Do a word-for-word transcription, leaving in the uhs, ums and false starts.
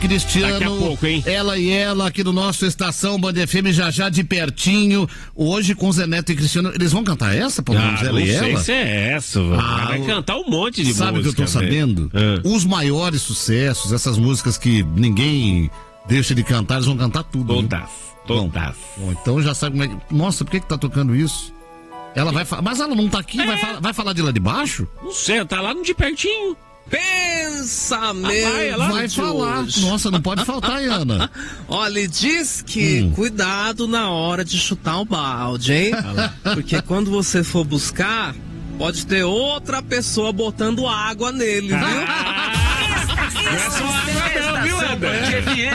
Cristiano, daqui a pouco, hein? Ela e ela aqui no nosso Estação Band F M, já já de pertinho, hoje com Zé Neto e Cristiano, eles vão cantar essa, pelo menos, ah, ela não e sei ela? se é essa, ah, vai cantar um monte de sabe música. Sabe o que eu tô sabendo? Ah. Os maiores sucessos, essas músicas que ninguém deixa de cantar, eles vão cantar tudo. Todas, né? todas. Bom, bom, então já sabe como é que... Nossa, por que que tá tocando isso? Ela vai falar, mas ela não tá aqui, é. vai, falar, vai falar de lá de baixo? Não sei, tá lá no de pertinho. Pensamento. Ah, vai, ela vai falar. Nossa, não pode faltar, Ana. Olha, diz que hum. cuidado na hora de chutar o balde, hein? Porque quando você for buscar, pode ter outra pessoa botando água nele, viu? Ah, não é só água não, viu, Ana?